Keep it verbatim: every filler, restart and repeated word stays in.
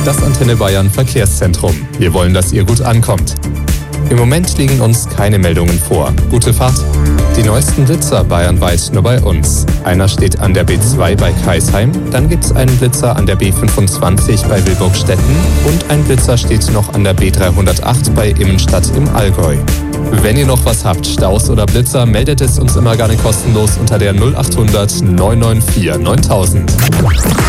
das Antenne Bayern Verkehrszentrum. Wir wollen, dass ihr gut ankommt. Im Moment liegen uns keine Meldungen vor. Gute Fahrt. Die neuesten Blitzer bayernweit nur bei uns. Einer steht an der B zwei bei Kreisheim, dann gibt's einen Blitzer an der B fünfundzwanzig bei Wilburgstetten und ein Blitzer steht noch an der B dreihundertacht bei Immenstadt im Allgäu. Wenn ihr noch was habt, Staus oder Blitzer, meldet es uns immer gerne kostenlos unter der null achthundert neun neun vier neuntausend.